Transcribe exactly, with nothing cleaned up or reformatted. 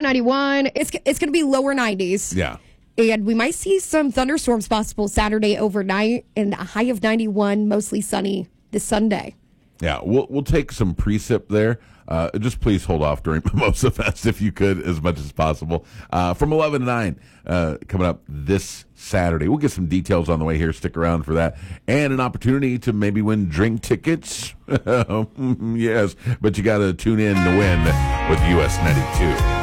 ninety-one. It's it's going to be lower nineties. Yeah. And we might see some thunderstorms possible Saturday overnight, and a high of ninety-one, mostly sunny this Sunday. Yeah, we'll we'll take some precip there. Uh, just please hold off during Mimosa Fest if you could, as much as possible. Uh, from eleven to nine, uh, coming up this Saturday. We'll get some details on the way here. Stick around for that. And an opportunity to maybe win drink tickets. Yes, but you got to tune in to win with U S ninety-two.